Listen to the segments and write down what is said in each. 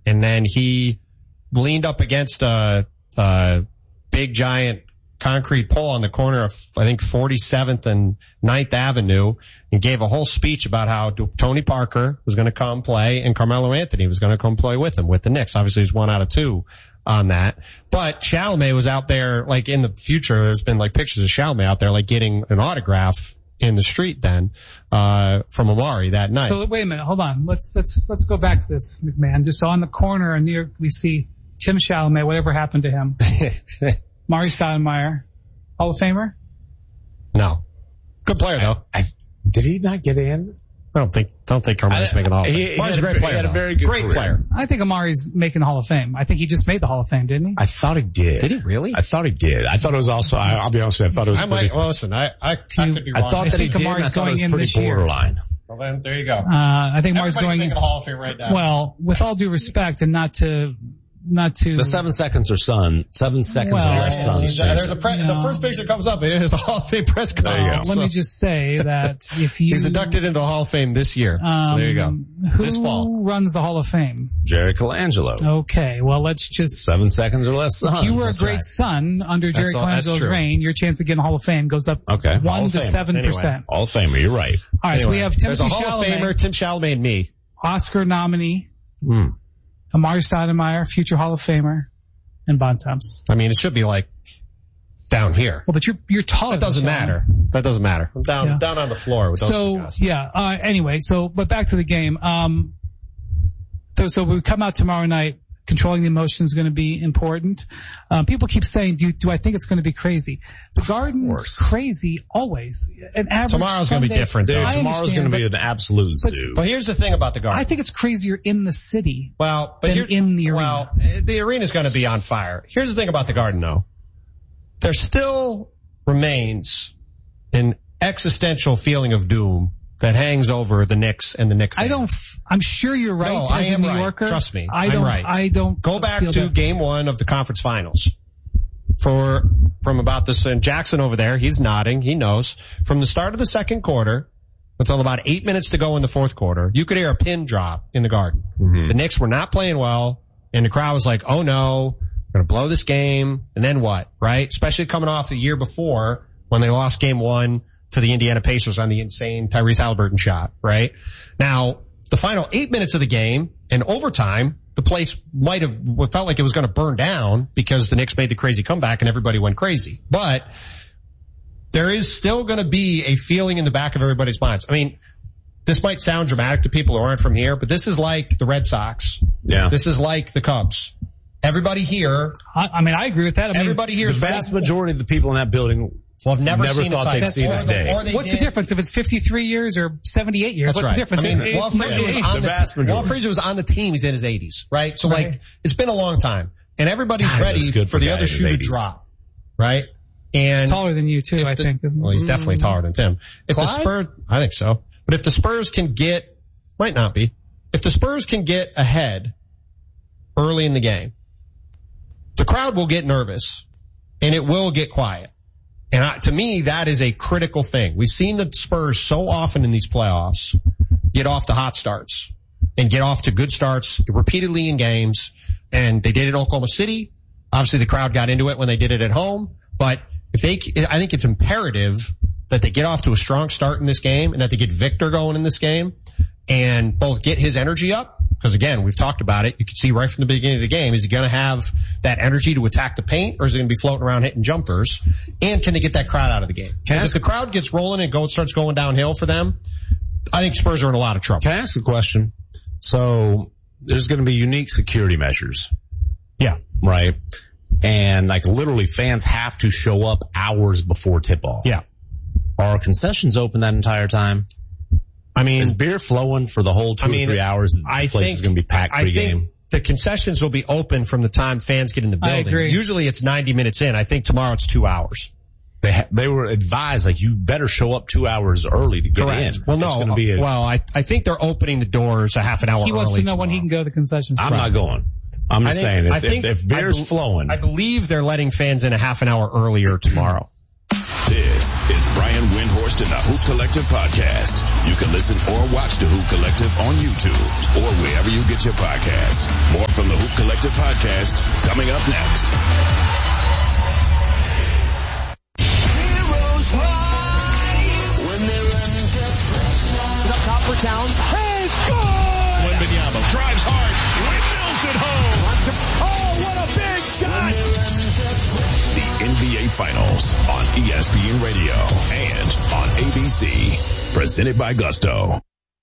and then he leaned up against a big giant concrete pole on the corner of, I think, 47th and 9th Avenue, and gave a whole speech about how Tony Parker was going to come play and Carmelo Anthony was going to come play with him, with the Knicks. Obviously, he's 1 out of 2 on that. But Chalamet was out there, like, in the future, there's been, like, pictures of Chalamet out there, like, getting an autograph in the street then, from Amari that night. So wait a minute, hold on. Let's go back to this, McMahon. Just on the corner in New York, we see Tim Chalamet, whatever happened to him. Mari Stoudemire, Hall of Famer? No. Good player though. Did he not get in? I don't think Carmelo's making the Hall of Fame. Amari's a great player. He had a very good great player. I think Amari's making the Hall of Fame. I think he just made the Hall of Fame, didn't he? I thought he did. Did he really? I thought he did. I thought it was also, I'll be honest with you, I thought it was listen, I could be wrong. I thought that he did, and I thought it was pretty borderline. Well then, there you go. I think Amari's going in the Hall of Fame right now. Well, with all due respect and not to the 7 seconds or son. 7 seconds or less son. There's the first picture that comes up. It is a Hall of Fame press conference. Let me just say that if you... He's inducted into the Hall of Fame this year. So there you go. This fall. Who runs the Hall of Fame? Jerry Colangelo. Okay, well let's just... 7 seconds or less son. If you were a great son under Jerry Colangelo's reign, your chance of getting the Hall of Fame goes up 1 to 7%. Anyway, Hall of Famer, you're right. Alright, so we have Timothy Chalamet. There's a Hall of Famer, Tim Chalamet and me. Oscar nominee. Amari Stoudemire, future Hall of Famer, and Bontemps. I mean, it should be like down here. Well, but you're taller. That doesn't matter. That doesn't matter. I'm down on the floor with those guys. Anyway, but back to the game. So we come out tomorrow night. Controlling the emotion is going to be important. People keep saying, do I think it's going to be crazy? The Garden's crazy always. An average Tomorrow's going to be different. Dude, tomorrow's going to be an absolute zoo. But here's the thing about the Garden. I think it's crazier in the city than in the arena. Well, the arena's going to be on fire. Here's the thing about the Garden, though. There still remains an existential feeling of doom that hangs over the Knicks and the Knicks. I'm sure you're right. No, I am right. Trust me. I'm right. I don't go back to game 1 of the conference finals. From about this, and Jackson over there, he's nodding. He knows. From the start of the second quarter until about 8 minutes to go in the fourth quarter, you could hear a pin drop in the Garden. The Knicks were not playing well, and the crowd was like, oh no, we're going to blow this game. And then what, right? Especially coming off the year before when they lost game 1 to the Indiana Pacers on the insane Tyrese Haliburton shot, right? Now, the final 8 minutes of the game and overtime, the place felt like it was going to burn down because the Knicks made the crazy comeback and everybody went crazy. But there is still going to be a feeling in the back of everybody's minds. I mean, this might sound dramatic to people who aren't from here, but this is like the Red Sox. Yeah. This is like the Cubs. Everybody here. I agree with that. Everybody here is the vast majority of the people in that building I've never thought they'd see this day. What's the difference if it's 53 years or 78 years? What's the difference? I mean, Walt Frazier was on the team. He's in his 80s, right? So like, it's been a long time, and everybody's ready for the other shoe to drop, right? And he's taller than you too, I think. Well, he's definitely taller than Tim. If the Spurs, I think so. But if the Spurs might not be. If the Spurs can get ahead early in the game, the crowd will get nervous, and it will get quiet. And to me, that is a critical thing. We've seen the Spurs so often in these playoffs get off to hot starts and get off to good starts repeatedly in games. And they did it in Oklahoma City. Obviously, the crowd got into it when they did it at home. But I think it's imperative that they get off to a strong start in this game and that they get Victor going in this game and both get his energy up. Because again, we've talked about it. You can see right from the beginning of the game, is he going to have that energy to attack the paint, or is he going to be floating around hitting jumpers? And can they get that crowd out of the game? Because if the crowd gets rolling and starts going downhill for them, I think Spurs are in a lot of trouble. Can I ask a question? So there's going to be unique security measures. Yeah. Right? And like literally fans have to show up hours before tip-off. Yeah. Are concessions open that entire time? I mean, is beer flowing for the whole 2 or 3 hours and the place is going to be packed pregame? I think the concessions will be open from the time fans get in the building. I agree. Usually it's 90 minutes in. I think tomorrow it's 2 hours. They were advised, like, you better show up 2 hours early to get in. Well, no. I think they're opening the doors a half an hour early. He wants to know tomorrow. when he can go to the concessions. I'm not going. I'm just saying, if beer's flowing. I believe they're letting fans in a half an hour earlier tomorrow. This is Brian Windhorst and the Hoop Collective podcast. You can listen or watch the Hoop Collective on YouTube or wherever you get your podcasts. More from Collective podcast coming up next. Heroes rise when they run to up top for Towns. Hey, it's good! Wembanyama drives hard, windmills it home. Oh, what a big shot! The NBA Finals on ESPN Radio and on ABC. Presented by Gusto.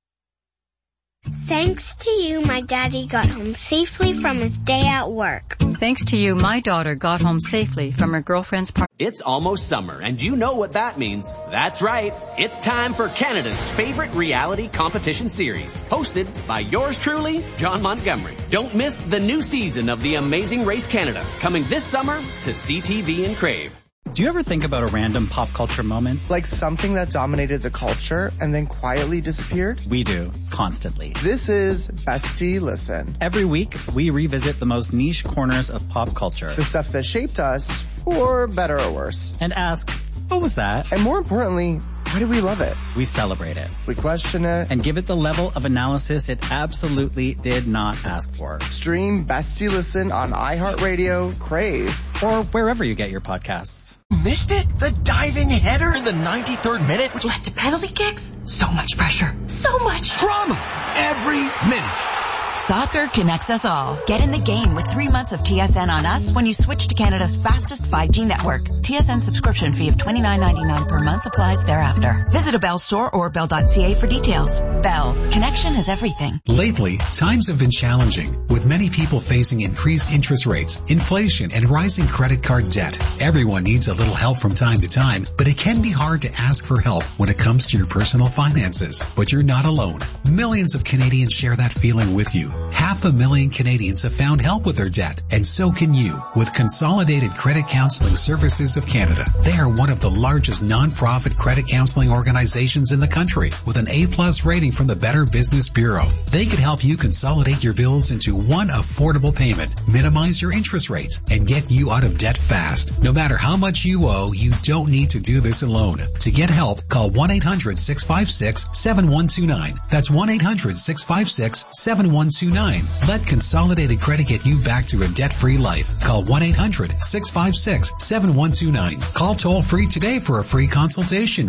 Thanks to you, my daddy got home safely from his day at work. Thanks to you, my daughter got home safely from her girlfriend's party. It's almost summer, and you know what that means. That's right. It's time for Canada's favorite reality competition series, hosted by yours truly, John Montgomery. Don't miss the new season of The Amazing Race Canada, coming this summer to CTV and Crave. Do you ever think about a random pop culture moment? Like something that dominated the culture and then quietly disappeared? We do, constantly. This is Bestie Listen. Every week, we revisit the most niche corners of pop culture. The stuff that shaped us, for better or worse. And ask, what was that? And more importantly, why do we love it? We celebrate it. We question it. And give it the level of analysis it absolutely did not ask for. Stream Bestie Listen on iHeartRadio, Crave, or wherever you get your podcasts. Missed it? The diving header in the 93rd minute, which led to penalty kicks? So much pressure. So much drama every minute. Soccer connects us all. Get in the game with 3 months of TSN on us when you switch to Canada's fastest 5G network. TSN subscription fee of $29.99 per month applies thereafter. Visit a Bell store or bell.ca for details. Bell. Connection is everything. Lately, times have been challenging, with many people facing increased interest rates, inflation, and rising credit card debt. Everyone needs a little help from time to time, but it can be hard to ask for help when it comes to your personal finances. But you're not alone. Millions of Canadians share that feeling with you. 500,000 Canadians have found help with their debt, and so can you with Consolidated Credit Counseling Services of Canada. They are one of the largest non-profit credit counseling organizations in the country with an A+ rating from the Better Business Bureau. They could help you consolidate your bills into one affordable payment, minimize your interest rates, and get you out of debt fast. No matter how much you owe, you don't need to do this alone. To get help, call 1-800-656-7129. That's 1-800-656-7129. Let Consolidated Credit get you back to a debt-free life. Call 1-800-656-7129. Call toll-free today for a free consultation.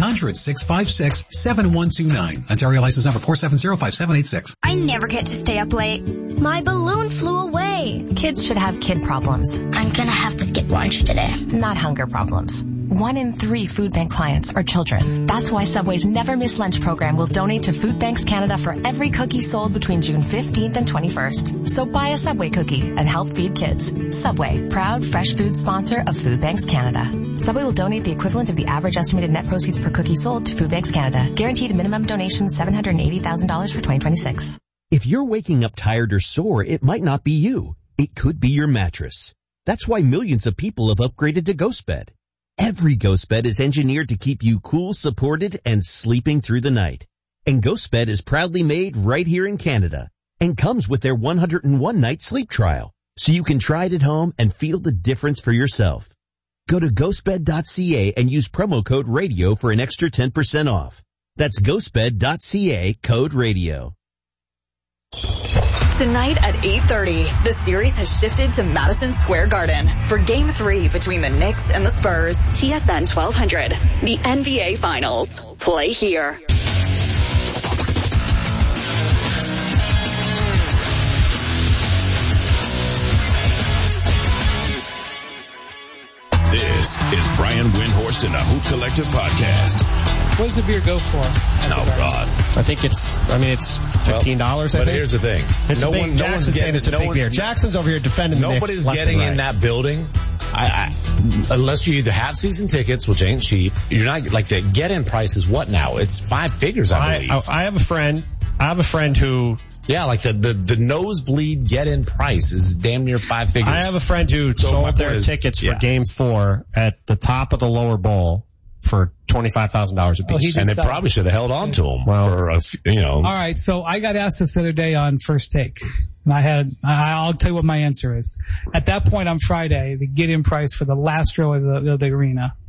1-800-656-7129. Ontario license number 4705786. I never get to stay up late. My balloon flew away. Kids should have kid problems. I'm gonna have to skip lunch today. Not hunger problems. 1 in 3 food bank clients are children. That's why Subway's Never Miss Lunch program will donate to Food Banks Canada for every cookie sold between June 15th and 21st. So buy a Subway cookie and help feed kids. Subway, proud fresh food sponsor of Food Banks Canada. Subway will donate the equivalent of the average estimated net proceeds per cookie sold to Food Banks Canada. Guaranteed minimum donation $780,000 for 2026. If you're waking up tired or sore, it might not be you. It could be your mattress. That's why millions of people have upgraded to GhostBed. Every GhostBed is engineered to keep you cool, supported, and sleeping through the night. And GhostBed is proudly made right here in Canada and comes with their 101-night sleep trial, so you can try it at home and feel the difference for yourself. Go to ghostbed.ca and use promo code RADIO for an extra 10% off. That's ghostbed.ca, code RADIO. Tonight at 8:30, the series has shifted to Madison Square Garden for Game 3 between the Knicks and the Spurs. TSN 1200, the NBA Finals. Play here. This is Brian Windhorst and the Hoop Collective podcast. What does a beer go for? Oh, God. I think it's $15, But here's the thing. Jackson's saying it's a big beer. Jackson's over here defending the Knicks. Nobody's getting in that building. Unless you either have season tickets, which ain't cheap. You're not, like, the get-in price is what now? It's 5 figures, I believe. I have a friend who... Yeah, like the nosebleed get-in price is damn near 5 figures. I have a friend who sold their tickets for Game 4 at the top of the lower bowl for $25,000 a piece. And they probably should have held on to them for All right, so I got asked this the other day on First Take, and I'll tell you what my answer is. At that point on Friday, the get-in price for the last row of the arena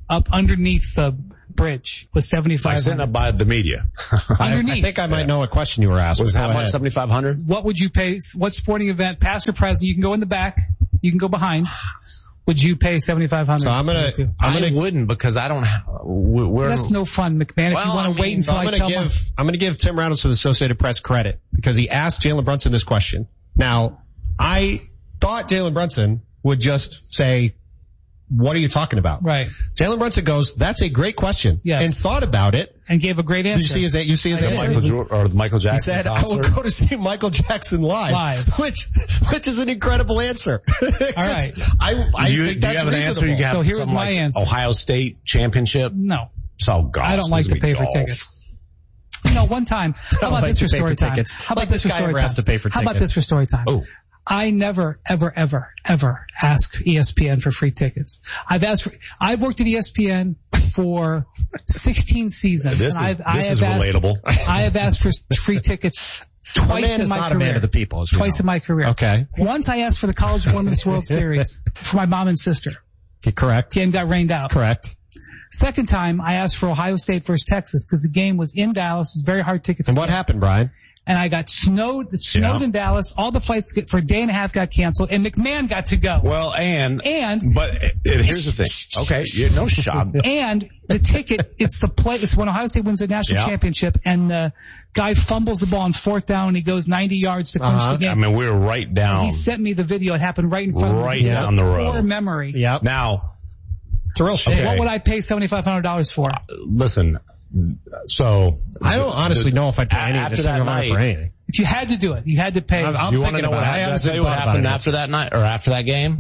up underneath the bridge was 7,500. I sent up by the media. Underneath. I think I might know what question you were asked. Was how much? 7,500? What would you pay? What sporting event, past or present? You can go in the back. You can go behind. Would you pay 7,500? So I wouldn't because I don't. That's no fun, McMahon. If you want to wait until I tell him. I'm going to give Tim Reynolds of the Associated Press credit because he asked Jalen Brunson this question. Now, I thought Jalen Brunson would just say, what are you talking about? Right. Jalen Brunson goes, that's a great question. Yes. And thought about it. And gave a great answer. Did you see his answer? Michael Jackson. He said, I will go to see Michael Jackson live. Which is an incredible answer. All right. I do think that's you have an answer? You so here's my answer. Ohio State championship? No. So golf. I don't like to pay for tickets. No, one time. How about this for story time? How about this for story time? How about this for story time? Oh. I never, ever ask ESPN for free tickets. I've worked at ESPN for 16 seasons. This is relatable. I have asked for free tickets twice in my career. A man of the people, twice in my career. Okay. Once I asked for the College Women's World Series for my mom and sister. Okay, correct. And got rained out. Correct. Second time, I asked for Ohio State versus Texas because the game was in Dallas. It was very hard tickets. And what happened, Brian? And I got snowed in Dallas. All the flights for a day and a half got canceled, and McMahon got to go. Well, but here's the thing. Okay, no shot. And the ticket, it's when Ohio State wins the national championship, and the guy fumbles the ball on 4th down, and he goes 90 yards to clinch the game. I mean, we were right down. And he sent me the video. It happened right in front of me. Right down the road. Poor memory. Yep. Now, it's a real shame. Okay. What would I pay $7,500 for? Listen. So I don't honestly know if I'd pay any after that night for anything. If you had to do it, you had to pay. You want to know what happened after that night or after that game?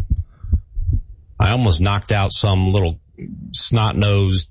I almost knocked out some little snot-nosed,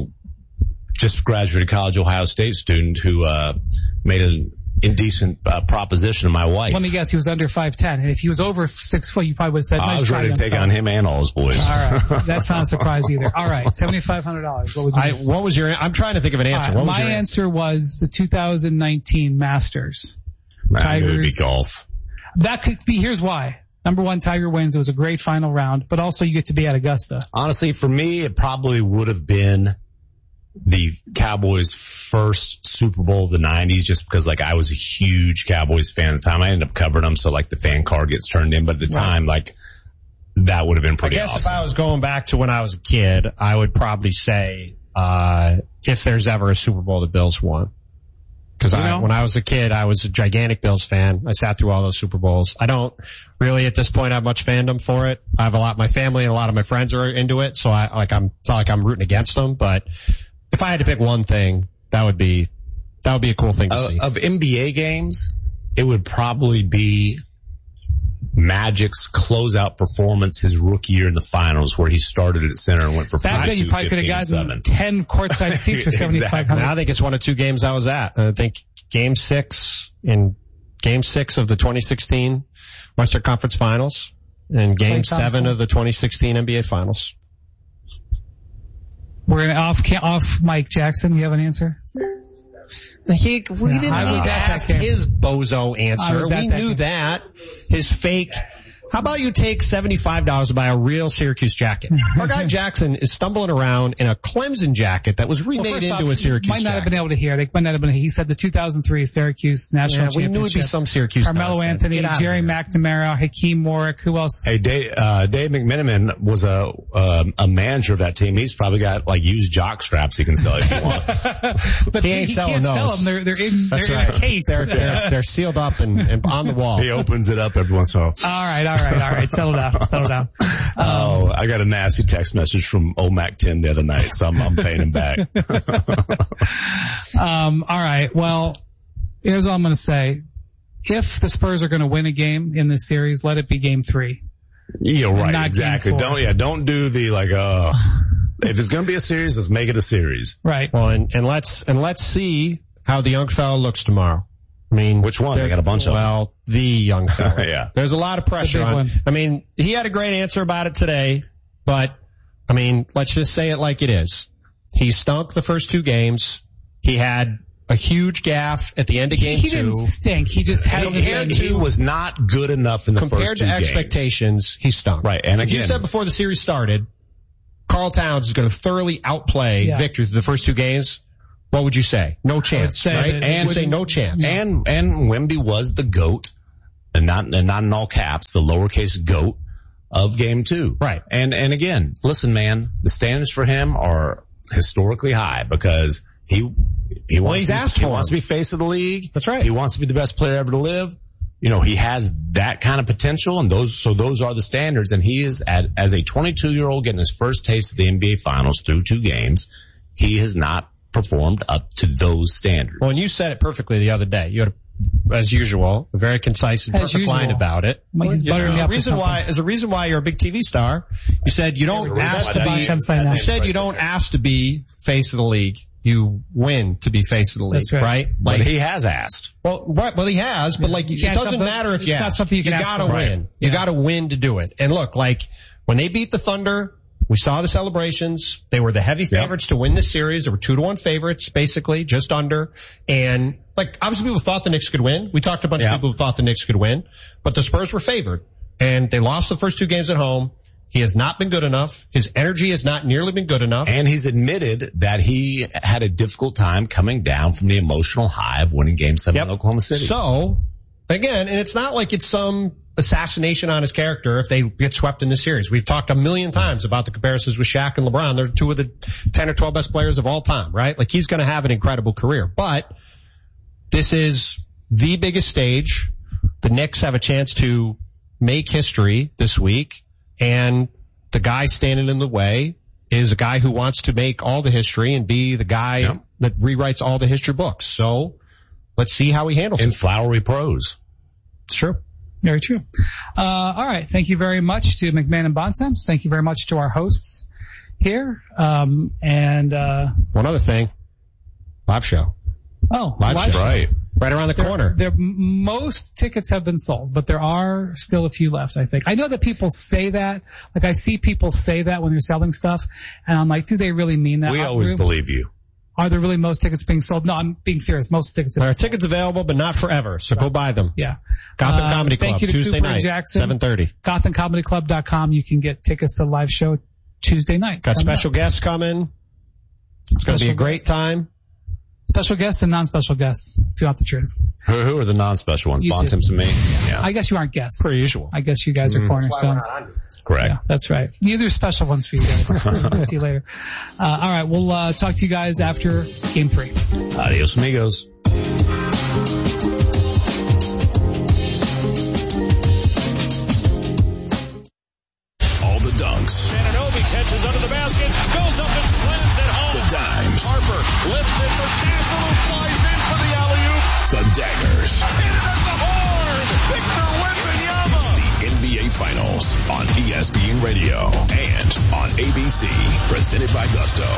just graduated college Ohio State student who made an indecent proposition to my wife. Let me guess, he was under 5'10", and if he was over 6 foot, you probably would have said, I was ready to take on him and all his boys. All right. That's not a surprise either. All right. $7,500. What was you I'm trying to think of an answer. Right, my answer was the 2019 Masters. It would be golf. That could be, here's why. Number one, Tiger wins. It was a great final round, but also you get to be at Augusta. Honestly, for me, it probably would have been the Cowboys' first Super Bowl of the 90s, just because I was a huge Cowboys fan at the time. I ended up covering them, so the fan card gets turned in, but at the time, that would have been pretty awesome. I guess if I was going back to when I was a kid, I would probably say, if there's ever a Super Bowl the Bills won. Because when I was a kid, I was a gigantic Bills fan. I sat through all those Super Bowls. I don't really at this point have much fandom for it. I have my family and a lot of my friends are into it, so it's not like I'm rooting against them, but if I had to pick one thing, that would be a cool thing to see. Of NBA games, it would probably be Magic's closeout performance his rookie year in the finals, where he started at center and went for 5-2, back then you probably could have gotten 10 courtside seats for $7,500. I think it's one of two games I was at. I think Game 6 of the 2016 Western Conference Finals and Game 7 of the 2016 NBA Finals. We're going to off Mike Jackson. You have an answer? We didn't need to ask his bozo answer. We knew that. His fake. How about you take $75 to buy a real Syracuse jacket? Our guy Jackson is stumbling around in a Clemson jacket that was remade into a Syracuse jacket. Might not have been able to hear. They might not have been. He said the 2003 Syracuse National Championship. We knew it'd be some Syracuse. Carmelo Anthony, Jerry McNamara, Hakeem Warwick. Who else? Hey, Dave McMenamin was a manager of that team. He's probably got used jock straps he can sell if you want. But he ain't selling those. Sell them. They're in a case. They're sealed up and on the wall. He opens it up every once in a while. All right. Settle down. I got a nasty text message from old Mac 10 the other night, so I'm paying him back. All right. Well, here's all I'm going to say. If the Spurs are going to win a game in this series, let it be Game 3. Yeah, right. Exactly. Don't do the if it's going to be a series, let's make it a series. Right. Well, and let's see how the young fella looks tomorrow. I mean, which one? They got a bunch of them. Well, the young fella. Yeah. There's a lot of pressure on. One. I mean, he had a great answer about it today, but I mean, let's just say it like it is. He stunk the first 2 games. He had a huge gaffe at the end of game 2. He didn't stink. He just had he was not good enough in the first 2 games. Compared to expectations, he stunk. Right. And again, you said before the series started, Karl Towns is going to thoroughly outplay Victor through the first 2 games, what would you say? No chance, right? And say no chance. And Wemby was the GOAT, and not in all caps, the lowercase GOAT of game 2. Right. And again, listen, man, the standards for him are historically high because he wants to be face of the league. That's right. He wants to be the best player ever to live. You know, he has that kind of potential, and those are the standards. And he is, as a 22-year-old getting his first taste of the NBA Finals through 2 games, he has not performed up to those standards. Well, and you said it perfectly the other day. You had, as usual, a very concise and perfect line about it. There's a reason why you're a big TV star. You said you don't ask to be. You said you don't ask to be face of the league. You win to be face of the league, right? Like, but he has asked. Well, he has, but like, it doesn't matter if you ask. You gotta win. You gotta win to do it. And look, like, when they beat the Thunder, we saw the celebrations. They were the heavy favorites to win this series. They were 2-1 favorites, basically, just under. And, like, obviously people thought the Knicks could win. We talked to a bunch of people who thought the Knicks could win. But the Spurs were favored. And they lost the first 2 games at home. He has not been good enough. His energy has not nearly been good enough. And he's admitted that he had a difficult time coming down from the emotional high of winning Game 7 in Oklahoma City. So, again, and it's not like it's some assassination on his character if they get swept in this series. We've talked a million times about the comparisons with Shaq and LeBron. They're 2 of the 10 or 12 best players of all time, right? Like, he's going to have an incredible career. But this is the biggest stage. The Knicks have a chance to make history this week. And the guy standing in the way is a guy who wants to make all the history and be the guy that rewrites all the history books. So let's see how he handles it. In flowery prose. It's true. Very true. All right. Thank you very much to McMahon and Bontemps. Thank you very much to our hosts here. One other thing. Live show. Oh, live show. Right. Right around the corner. Most tickets have been sold, but there are still a few left, I think. I know that people say that. Like, I see people say that when they're selling stuff, and I'm like, do they really mean that? We always believe you. Are there really most tickets being sold? No, I'm being serious. Most tickets there are tickets available, but not forever, so go buy them. Yeah. Gotham Comedy Club, Tuesday night, 7:30. GothamComedyClub.com. You can get tickets to the live show Tuesday night. Got special guests coming. It's going to be a great time. Special guests and non-special guests, if you want the truth. Who are the non-special ones? Bontemps and me? Yeah. I guess you aren't guests. Per usual. I guess you guys are cornerstones. Correct. Yeah, that's right. These are special ones for you guys. See you later. All right, we'll talk to you guys after Game 3. Adios, amigos. All the dunks. Anunoby catches under the basket, goes up and slams it home. The dimes. Harper lifts it for Dazzle, who flies in for the alley-oop. The daggers. Hit it at the horn. Victor Wembanyama. The NBA Finals on ESPN Radio and on ABC. Presented by Gusto.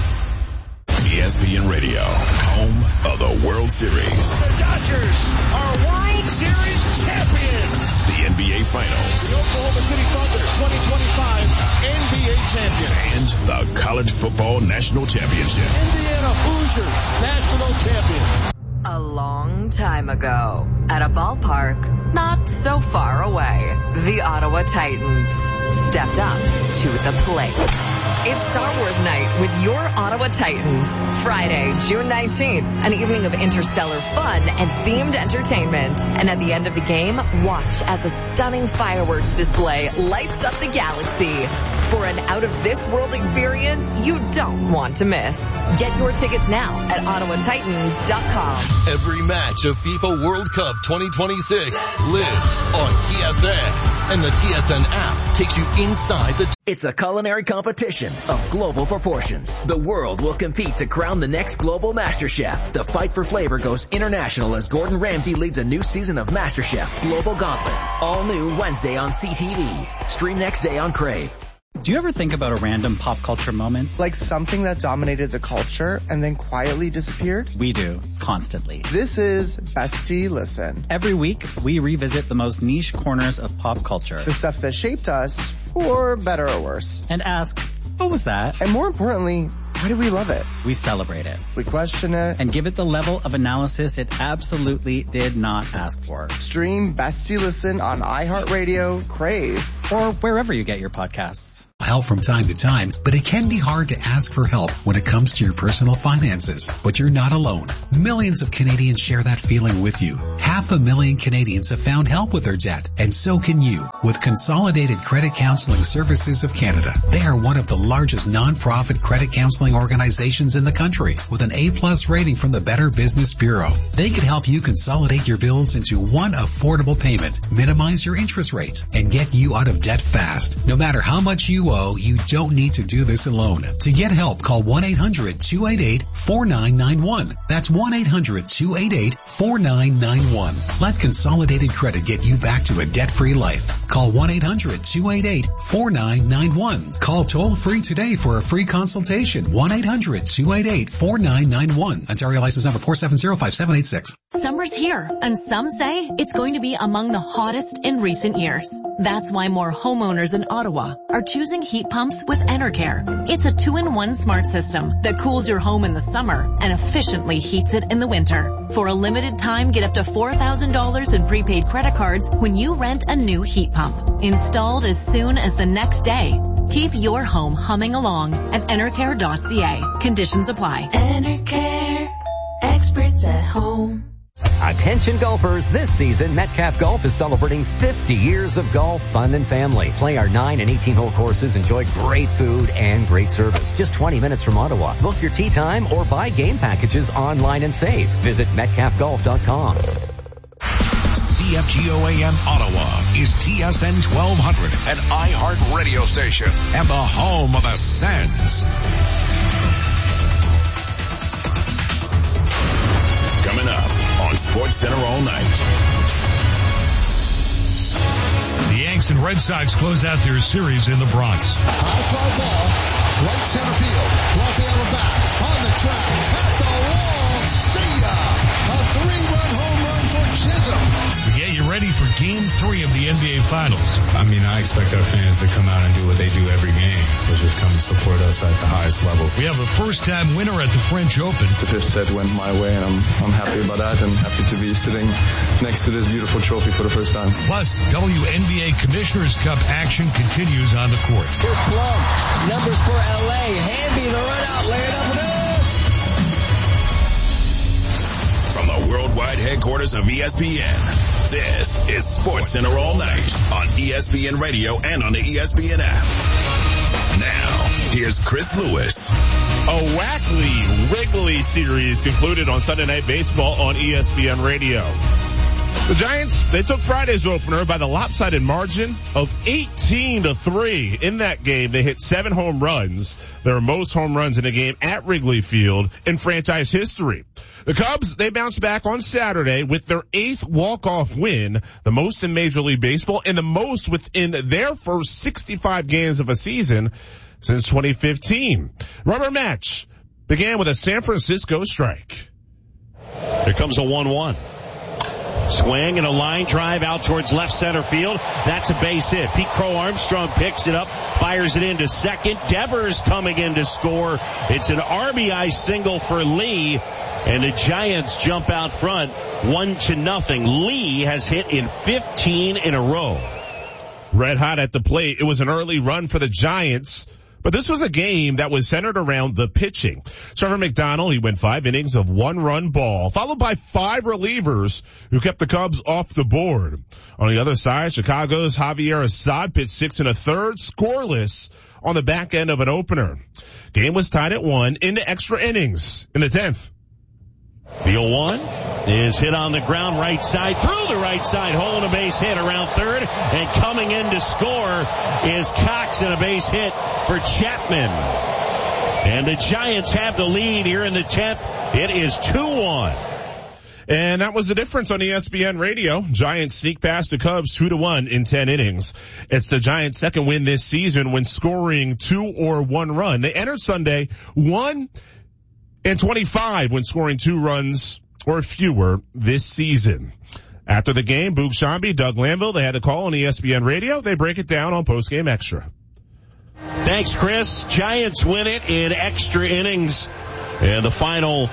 ESPN Radio, home of the World Series. The Dodgers are World Series champions. The NBA Finals. The Oklahoma City Thunder 2025 NBA champion. And the College Football National Championship. Indiana Hoosiers national champions. A long time ago, at a ballpark not so far away, the Ottawa Titans stepped up to the plate. It's Star Wars night with your Ottawa Titans. Friday, June 19th, an evening of interstellar fun and themed entertainment. And at the end of the game, watch as a stunning fireworks display lights up the galaxy. For an out-of-this-world experience you don't want to miss. Get your tickets now at OttawaTitans.com. Every match of FIFA World Cup 2026 lives on TSN, and the TSN app takes you inside the... It's a culinary competition of global proportions. The world will compete to crown the next global MasterChef. The fight for flavor goes international as Gordon Ramsay leads a new season of MasterChef Global Gauntlet. All new Wednesday on CTV. Stream next day on Crave. Do you ever think about a random pop culture moment? Like something that dominated the culture and then quietly disappeared? We do, constantly. This is Bestie Listen. Every week, we revisit the most niche corners of pop culture. The stuff that shaped us, for better or worse. And ask, what was that? And more importantly, why do we love it? We celebrate it. We question it. And give it the level of analysis it absolutely did not ask for. Stream Bestie Listen on iHeartRadio, Crave, or wherever you get your podcasts. help from time to time, but it can be hard to ask for help when it comes to your personal finances. But you're not alone. Millions of Canadians share that feeling with you. 500,000 Canadians have found help with their debt, and so can you. With Consolidated Credit Counseling Services of Canada, they are one of the largest non-profit credit counseling organizations in the country, with an A+ rating from the Better Business Bureau. They can help you consolidate your bills into one affordable payment, minimize your interest rates, and get you out of debt fast. No matter how much you owe, you don't need to do this alone. To get help, call 1-800-288-4991. That's 1-800-288-4991. Let Consolidated Credit get you back to a debt-free life. Call 1-800-288-4991. Call toll-free today for a free consultation. 1-800-288-4991. Ontario license number 4705786. Summer's here, and some say it's going to be among the hottest in recent years. That's why more homeowners in Ottawa are choosing heat pumps with Enercare. It's a 2-in-1 smart system that cools your home in the summer and efficiently heats it in the winter. For a limited time, get up to $4,000 in prepaid credit cards when you rent a new heat pump. Installed as soon as the next day. Keep your home humming along at enercare.ca. Conditions apply. Enercare. Experts at home. Attention golfers, this season Metcalf Golf is celebrating 50 years of golf, fun, and family. Play our 9 and 18-hole courses, enjoy great food and great service. Just 20 minutes from Ottawa. Book your tee time or buy game packages online and save. Visit metcalfgolf.com. CFGO AM Ottawa is TSN 1200, an iHeart radio station and the home of the Sens. Coming up on SportsCenter all night. The Yanks and Red Sox close out their series in the Bronx. High fly ball, right center field. Rafael back on the track, at the wall. See ya! A 3-run home run for Chisholm. We get you ready for Game 3 of the NBA Finals. I mean, I expect our fans to come out and do what they do every game, which is come support us at the highest level. We have a first-time winner at the French Open. The fifth set went my way, and I'm happy about that, and happy to be sitting next to this beautiful trophy for the first time. Plus, WNBA Commissioner's Cup action continues on the court. Here's Plum. Numbers for LA. Hamby, the run out, lay it up and in. From the worldwide headquarters of ESPN, this is SportsCenter all night on ESPN Radio and on the ESPN app. Now, here's Chris Lewis. A Wackley Wrigley series concluded on Sunday Night Baseball on ESPN Radio. The Giants, they took Friday's opener by the lopsided margin of 18-3. In that game, they hit 7 home runs, their most home runs in a game at Wrigley Field in franchise history. The Cubs, they bounced back on Saturday with their 8th walk-off win, the most in Major League Baseball and the most within their first 65 games of a season since 2015. Rubber match began with a San Francisco strike. Here comes a 1-1. Swing and a line drive out towards left center field. That's a base hit. Pete Crow Armstrong picks it up, fires it into second. Devers coming in to score. It's an RBI single for Lee, and the Giants jump out front 1-0. Lee has hit in 15 in a row. Red hot at the plate. It was an early run for the Giants, but this was a game that was centered around the pitching. Trevor McDonald, he went 5 innings of 1-run ball, followed by 5 relievers who kept the Cubs off the board. On the other side, Chicago's Javier Assad pitched 6 1/3, scoreless on the back end of an opener. Game was tied at 1 into extra innings in the 10th. The 0-1 is hit on the ground right side, through the right side hole, and a base hit around third. And coming in to score is Cox, and a base hit for Chapman. And the Giants have the lead here in the 10th. It is 2-1. And that was the difference on ESPN Radio. Giants sneak past the Cubs 2-1 in 10 innings. It's the Giants' second win this season when scoring 2 or 1 run. They entered Sunday 1-25 when scoring 2 runs or fewer this season. After the game, Boog Sciambi, Doug Lamville, they had a call on ESPN Radio. They break it down on Postgame Extra. Thanks, Chris. Giants win it in extra innings And the final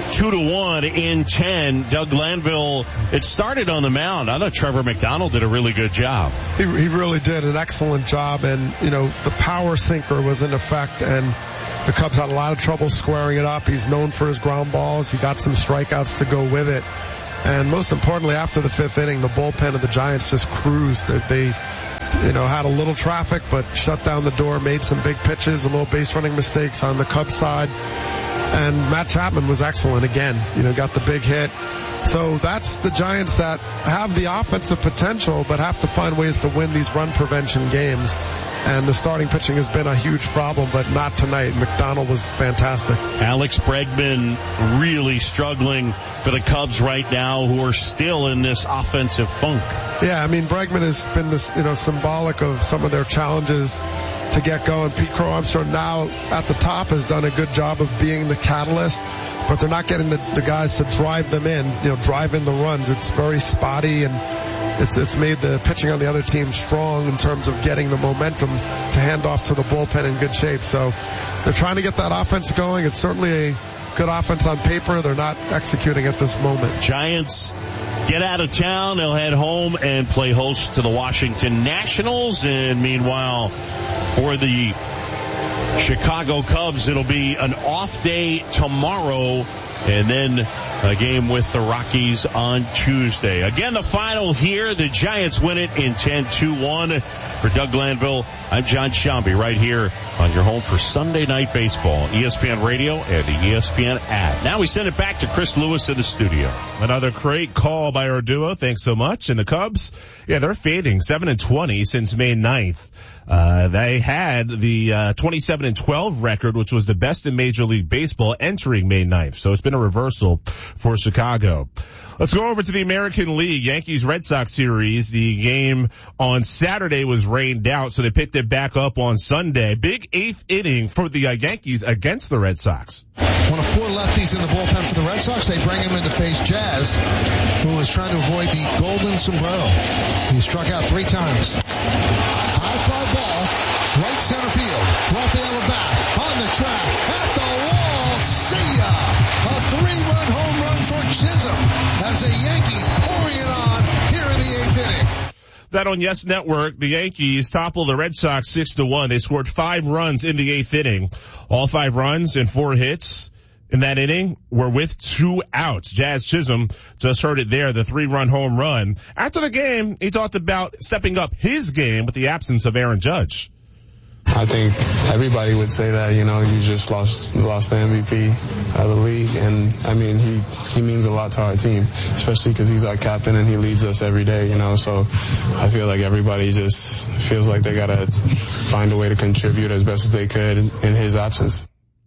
2-1 in 10. Doug Glanville, it started on the mound. I thought Trevor McDonald did a really good job. He really did an excellent job, and, the power sinker was in effect, and the Cubs had a lot of trouble squaring it up. He's known for his ground balls. He got some strikeouts to go with it. And most importantly, after the 5th inning, the bullpen of the Giants just cruised. They had a little traffic, but shut down the door, made some big pitches, a little base running mistakes on the Cubs side. And Matt Chapman was excellent again, got the big hit. So that's the Giants that have the offensive potential, but have to find ways to win these run prevention games. And the starting pitching has been a huge problem, but not tonight. McDonald was fantastic. Alex Bregman really struggling for the Cubs right now, who are still in this offensive funk. Yeah, Bregman has been this, symbolic of some of their challenges to get going. Pete Crow Armstrong now at the top has done a good job of being the catalyst, but they're not getting the guys to drive them in, drive in the runs. It's very spotty, and it's made the pitching on the other team strong in terms of getting the momentum to hand off to the bullpen in good shape. So they're trying to get that offense going. It's certainly a good offense on paper. They're not executing at this moment. Giants get out of town. They'll head home and play host to the Washington Nationals. And meanwhile, for the Chicago Cubs, it'll be an off day tomorrow, and then a game with the Rockies on Tuesday. Again, the final here, the Giants win it in 10-2-1. For Doug Glanville, I'm John Shambi, right here on your home for Sunday Night Baseball, ESPN Radio and the ESPN app. Now we send it back to Chris Lewis in the studio. Another great call by our duo. Thanks so much. And the Cubs, they're fading 7-20 since May 9th. They had the 27-12 record, which was the best in Major League Baseball entering May 9th. So it's been a reversal for Chicago. Let's go over to the American League Yankees-Red Sox series. The game on Saturday was rained out, so they picked it back up on Sunday. Big 8th inning for the Yankees against the Red Sox. One of 4 lefties in the bullpen for the Red Sox. They bring him in to face Jazz, who was trying to avoid the golden sombrero. He struck out 3 times. High fly ball, right center field. Rafael back on the track, at the wall. See ya! A 3-run home run for Chisholm as the Yankees pouring it on here in the 8th inning. That on Yes Network, the Yankees toppled the Red Sox 6-1. They scored 5 runs in the 8th inning. All 5 runs and 4 hits in that inning were with 2 outs. Jazz Chisholm just heard it there, the 3-run home run. After the game, he talked about stepping up his game with the absence of Aaron Judge. I think everybody would say that, you just lost the MVP of the league. And he means a lot to our team, especially because he's our captain and he leads us every day, So I feel like everybody just feels like they got to find a way to contribute as best as they could in his absence.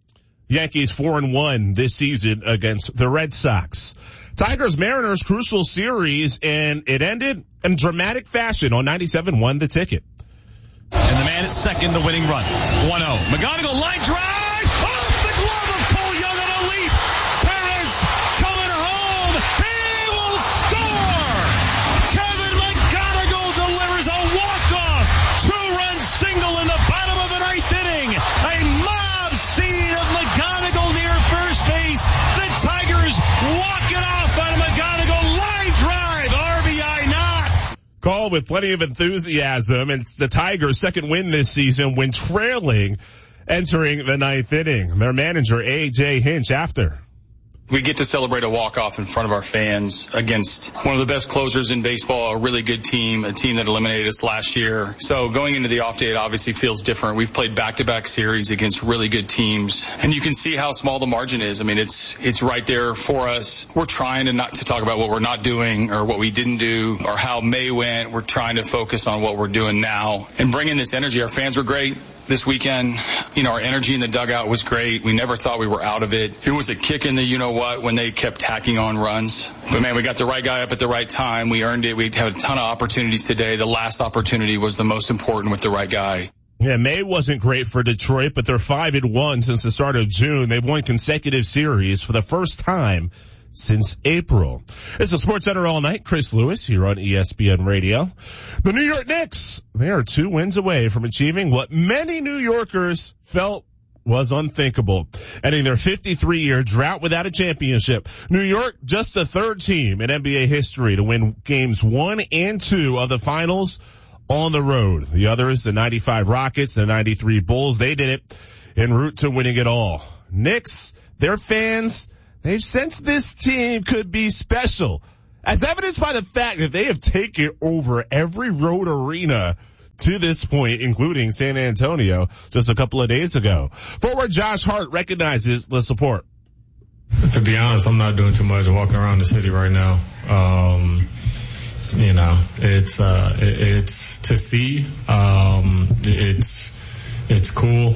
Yankees 4-1 this season against the Red Sox. Tigers-Mariners crucial series, and it ended in dramatic fashion on 97-1 the ticket. And the man at second, the winning run. 1-0. McGonigal line drive. Off the glove of Cole Young on a leap. Perez coming home. He will score. Kevin McGonigal delivers a walk-off 2-run single in the bottom of the 9th inning. A mob scene of McGonigal near first base. The Tigers walk it off on a McGonigal line drive. RBI knock. Call with plenty of enthusiasm, and it's the Tigers' second win this season when trailing entering the 9th inning. Their manager, A.J. Hinch, after. We get to celebrate a walk-off in front of our fans against one of the best closers in baseball, a really good team, a team that eliminated us last year. So going into the off day, it obviously feels different. We've played back-to-back series against really good teams, and you can see how small the margin is. It's right there for us. We're trying to not to talk about what we're not doing or what we didn't do or how May went. We're trying to focus on what we're doing now and bringing this energy. Our fans were great this weekend. Our energy in the dugout was great. We never thought we were out of it. It was a kick in the you-know-what when they kept tacking on runs. But, man, we got the right guy up at the right time. We earned it. We had a ton of opportunities today. The last opportunity was the most important with the right guy. Yeah, May wasn't great for Detroit, but they're 5-1 since the start of June. They've won consecutive series for the first time since April. It's the Sports Center all night. Chris Lewis here on ESPN Radio. The New York Knicks, they are 2 wins away from achieving what many New Yorkers felt was unthinkable, ending their 53-year drought without a championship. New York, just the third team in NBA history to win games 1 and 2 of the finals on the road. The others, the 95 Rockets, the 93 Bulls, they did it en route to winning it all. Knicks, their fans, they've sensed this team could be special, as evidenced by the fact that they have taken over every road arena to this point, including San Antonio just a couple of days ago. Forward Josh Hart recognizes the support. To be honest, I'm not doing too much walking around the city right now. It's to see. It's cool.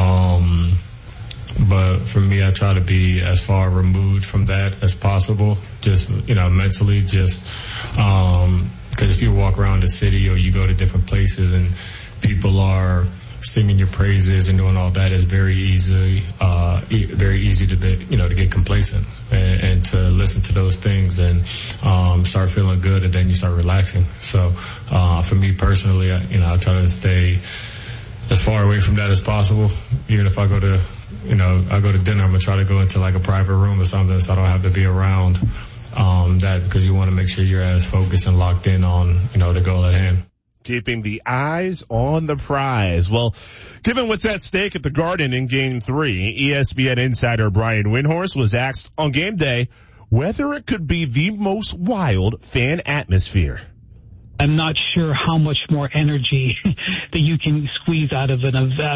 But for me, I try to be as far removed from that as possible. Just, mentally, just, cause if you walk around the city or you go to different places and people are singing your praises and doing all that, it's very easy to get complacent and to listen to those things and, start feeling good, and then you start relaxing. So, for me personally, I try to stay as far away from that as possible. Even if I go to dinner, I'm going to try to go into like a private room or something so I don't have to be around that, because you want to make sure you're as focused and locked in on, the goal at hand. Keeping the eyes on the prize. Well, given what's at stake at the Garden in Game 3, ESPN insider Brian Windhorst was asked on game day whether it could be the most wild fan atmosphere. I'm not sure how much more energy that you can squeeze out of an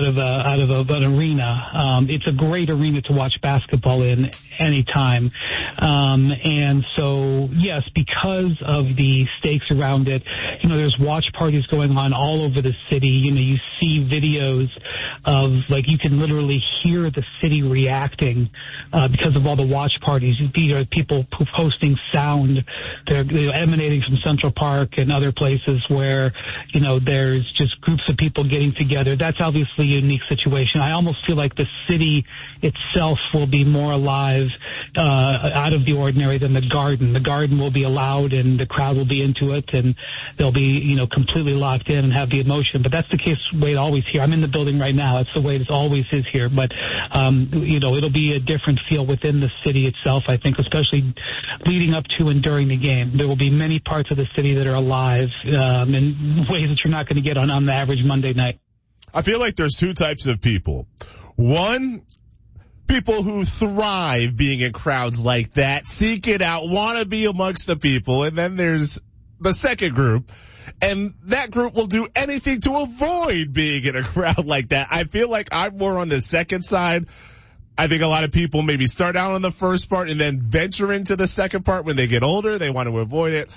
arena. It's a great arena to watch basketball in anytime. And so, yes, because of the stakes around it, there's watch parties going on all over the city. You see videos of, you can literally hear the city reacting, because of all the watch parties. People posting sound. They're emanating from Central Park and other places where, there's just groups of people getting together. That's obviously a unique situation. I almost feel like the city itself will be more alive, out of the ordinary than the Garden. The Garden will be allowed and the crowd will be into it and they'll be, completely locked in and have the emotion. But that's the case way it always here. I'm in the building right now. That's the way it always is here. But, it'll be a different feel within the city itself, I think, especially leading up to and during the game. There will be many parts of the city that are alive, in ways that you're not going to get on the average Monday night. I feel like there's two types of people. One, people who thrive being in crowds like that, seek it out, want to be amongst the people. And then there's the second group, and that group will do anything to avoid being in a crowd like that. I feel like I'm more on the second side. I think a lot of people maybe start out on the first part and then venture into the second part when they get older. They want to avoid it.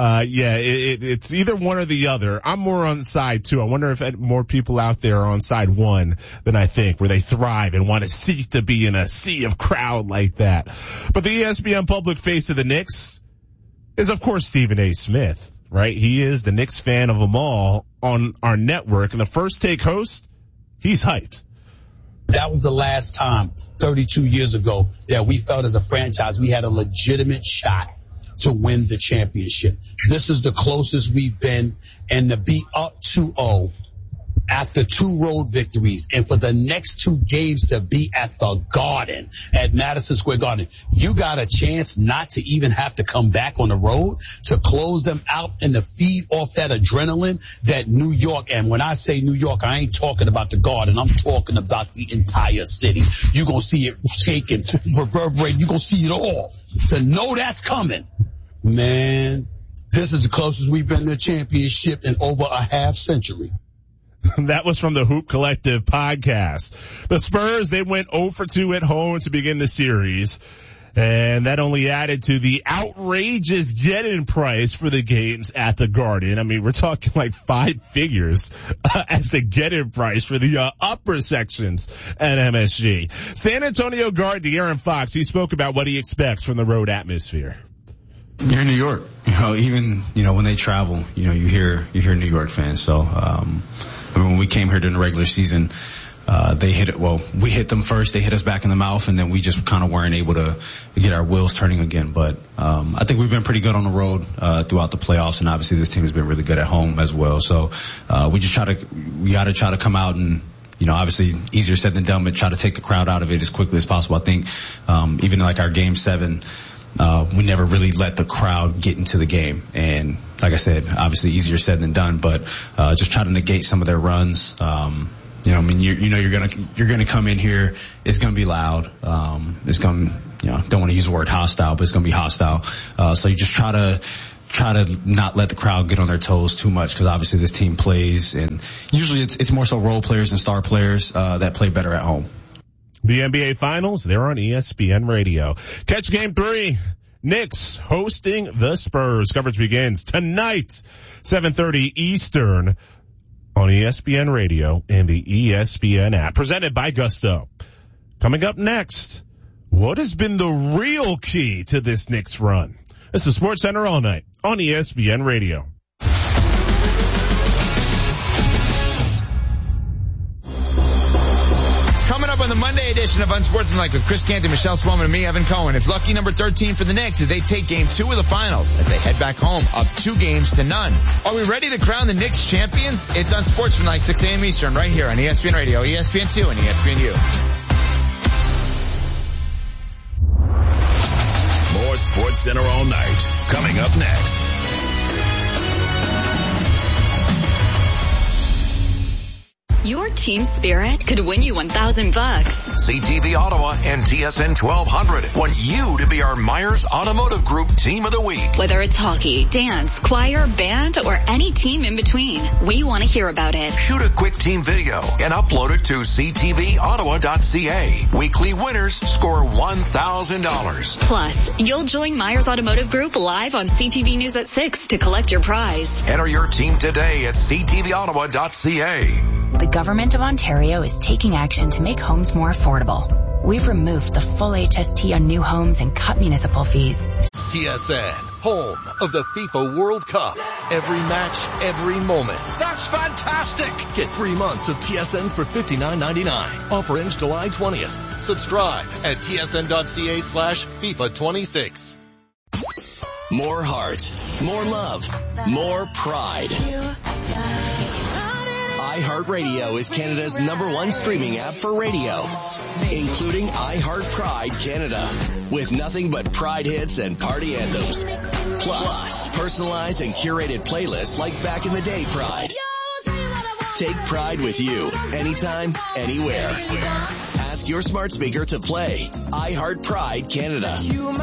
It's either one or the other. I'm more on side two. I wonder if more people out there are on side one than I think, where they thrive and want to seek to be in a sea of crowd like that. But the ESPN public face of the Knicks is, of course, Stephen A. Smith, right? He is the Knicks fan of them all on our network. And the First Take host, he's hyped. That was the last time 32 years ago that we felt as a franchise we had a legitimate shot to win the championship. This is the closest we've been, and to be up 2-0 after 2 road victories, and for the next 2 games to be at the Garden, at Madison Square Garden, you got a chance not to even have to come back on the road to close them out and to feed off that adrenaline that New York, and when I say New York, I ain't talking about the Garden, I'm talking about the entire city. You're going to see it shaking, reverberating, you're going to see it all. To know that's coming, man, this is the closest we've been to a championship in over a half century. That was from the Hoop Collective podcast. The Spurs, they went 0-for-2 at home to begin the series, and that only added to the outrageous get-in price for the games at the Garden. I mean, we're talking like 5 figures as the get-in price for the upper sections at MSG. San Antonio guard De'Aaron Fox, he spoke about what he expects from the road atmosphere. You're in New York, even, when they travel, you hear New York fans. So, I mean, when we came here during the regular season, we hit them first, they hit us back in the mouth, and then we just kind of weren't able to get our wheels turning again. But, I think we've been pretty good on the road, throughout the playoffs, and obviously this team has been really good at home as well. So, we gotta try to come out and obviously easier said than done, but try to take the crowd out of it as quickly as possible. I think, even like our game 7, we never really let the crowd get into the game. And like I said, obviously easier said than done, but, just try to negate some of their runs. You're gonna come in here. It's gonna be loud. It's gonna, don't want to use the word hostile, but it's gonna be hostile. So you just try to not let the crowd get on their toes too much, because obviously this team plays, and usually it's more so role players and star players that play better at home. The NBA Finals, they're on ESPN Radio. Catch Game 3. Knicks hosting the Spurs. Coverage begins tonight, 7:30 Eastern, on ESPN Radio and the ESPN app. Presented by Gusto. Coming up next, what has been the real key to this Knicks run? This is Sports Center All Night on ESPN Radio. Coming up on the Monday edition of Unsportsmanlike with Chris Canty, Michelle Swellman, and me, Evan Cohen. It's lucky number 13 for the Knicks as they take Game 2 of the Finals as they head back home up 2-0. Are we ready to crown the Knicks champions? It's Unsportsmanlike, 6 a.m. Eastern, right here on ESPN Radio, ESPN2, and ESPNU. More Sports Center All Night coming up next. Your team spirit could win you $1,000. CTV Ottawa and TSN 1200 want you to be our Myers Automotive Group Team of the Week. Whether it's hockey, dance, choir, band, or any team in between, we want to hear about it. Shoot a quick team video and upload it to ctvottawa.ca. Weekly winners score $1,000. Plus, you'll join Myers Automotive Group live on CTV News at 6 to collect your prize. Enter your team today at ctvottawa.ca. The Government of Ontario is taking action to make homes more affordable. We've removed the full HST on new homes and cut municipal fees. TSN, home of the FIFA World Cup. Every match, every moment. That's fantastic! Get 3 months of TSN for $59.99. Offer ends July 20th. Subscribe at tsn.ca/FIFA26. More heart, more love, more pride. iHeartRadio is Canada's #1 streaming app for radio, including iHeart Pride Canada, with nothing but Pride hits and party anthems. Plus, personalized and curated playlists like Back in the Day Pride. Take Pride with you, anytime, anywhere. Ask your smart speaker to play iHeart Pride Canada.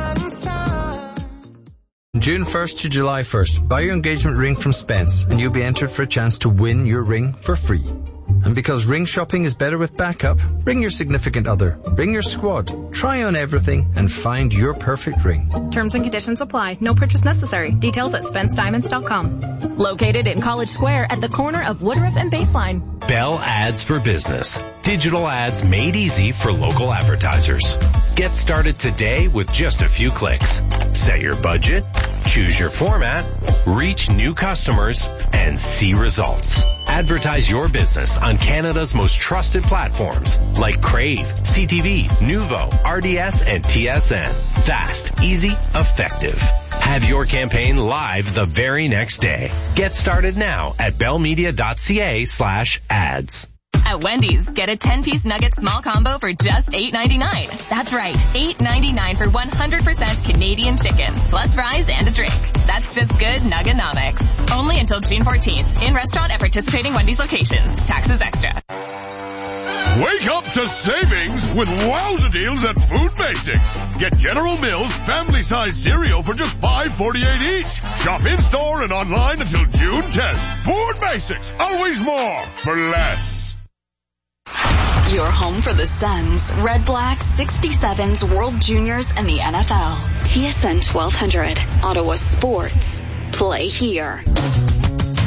June 1st to July 1st, buy your engagement ring from Spence and you'll be entered for a chance to win your ring for free. And because ring shopping is better with backup, bring your significant other, bring your squad, try on everything and find your perfect ring. Terms and conditions apply. No purchase necessary. Details at SpenceDiamonds.com. Located in College Square at the corner of Woodruff and Baseline. Bell Ads for Business. Digital ads made easy for local advertisers. Get started today with just a few clicks. Set your budget, choose your format, reach new customers, and see results. Advertise your business on Canada's most trusted platforms like Crave, CTV, Nuvo, RDS, and TSN. Fast, easy, effective. Have your campaign live the very next day. Get started now at bellmedia.ca/ads. At Wendy's, get a 10-piece nugget small combo for just $8.99. That's right, $8.99 for 100% Canadian chicken, plus fries and a drink. That's just good Nuggenomics. Only until June 14th. In restaurant at participating Wendy's locations. Taxes extra. Wake up to savings with wowza deals at Food Basics. Get General Mills family-size cereal for just $5.48 each. Shop in-store and online until June 10th. Food Basics, always more for less. Your home for the Suns, Red Blacks, 67s, World Juniors, and the NFL. TSN 1200, Ottawa Sports. Play here.